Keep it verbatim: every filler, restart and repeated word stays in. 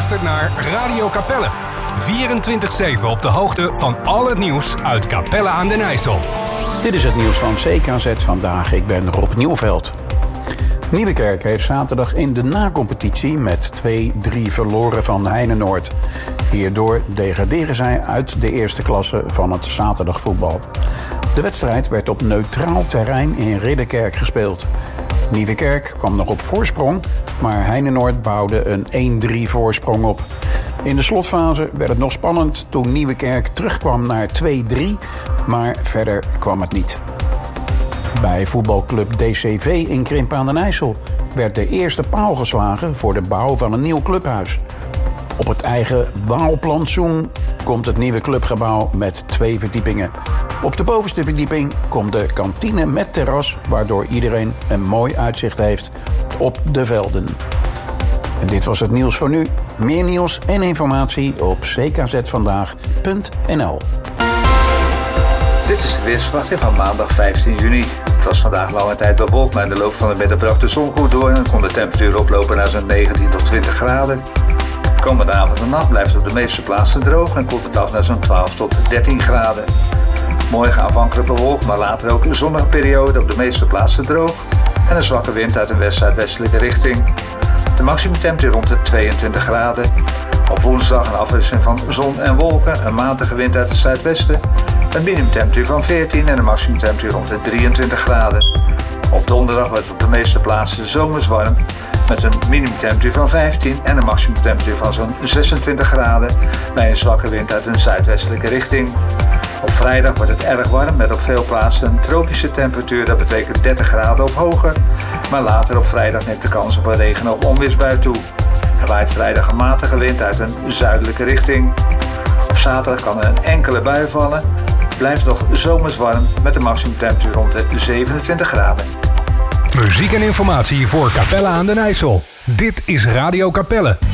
luistert naar Radio Capelle. vierentwintig zeven op de hoogte van al het nieuws uit Capelle aan den IJssel. Dit is het nieuws van C K Z vandaag. Ik ben Rob Nieuwveld. Nieuwekerk heeft zaterdag in de na-competitie met twee drie verloren van Heinenoord. Hierdoor degraderen zij uit de eerste klasse van het zaterdagvoetbal. De wedstrijd werd op neutraal terrein in Ridderkerk gespeeld. Nieuwekerk kwam nog op voorsprong, maar Heinenoord bouwde een één drie voorsprong op. In de slotfase werd het nog spannend toen Nieuwekerk terugkwam naar twee drie, maar verder kwam het niet. Bij voetbalclub D C V in Krimpen aan den IJssel werd de eerste paal geslagen voor de bouw van een nieuw clubhuis. Op het eigen Waalplantsoen komt het nieuwe clubgebouw met twee verdiepingen. Op de bovenste verdieping komt de kantine met terras, waardoor iedereen een mooi uitzicht heeft op de velden. En dit was het nieuws voor nu. Meer nieuws en informatie op c k z vandaag punt n l. Dit is de weersverwachting van maandag vijftien juni. Het was vandaag lange tijd bewolkt, maar in de loop van de middag brak de zon goed door en dan kon de temperatuur oplopen naar zo'n negentien tot twintig graden. Komende avond en nacht blijft het op de meeste plaatsen droog en koelt het af naar zo'n twaalf tot dertien graden. Morgen aanvankelijk bewolkt, maar later ook een zonnige periode, op de meeste plaatsen droog en een zwakke wind uit een west-zuidwestelijke richting. De maximumtemperatuur rond de tweeëntwintig graden. Op woensdag een afwisseling van zon en wolken, een matige wind uit het zuidwesten, een minimumtemperatuur van veertien en een maximumtemperatuur rond de drieëntwintig graden. Op donderdag wordt het op de meeste plaatsen zomers warm, met een minimumtemperatuur van vijftien en een maximumtemperatuur van zo'n zesentwintig graden bij een zwakke wind uit een zuidwestelijke richting. Op vrijdag wordt het erg warm met op veel plaatsen een tropische temperatuur, dat betekent dertig graden of hoger. Maar later op vrijdag neemt de kans op een regen- of onweersbui toe. Er waait vrijdag een matige wind uit een zuidelijke richting. Op zaterdag kan er een enkele bui vallen. Het blijft nog zomers warm met een maximumtemperatuur rond de zevenentwintig graden. Muziek en informatie voor Capelle aan den IJssel. Dit is Radio Capelle.